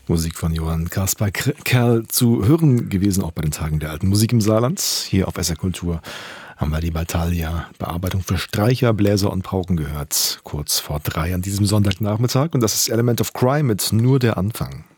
Musik von Johann Caspar Kerl zu hören gewesen, auch bei den Tagen der alten Musik im Saarland. Hier auf SR Kultur haben wir die Battaglia, Bearbeitung für Streicher, Bläser und Pauken gehört. Kurz vor 3 an diesem Sonntagnachmittag. Und das ist Element of Crime mit Nur der Anfang.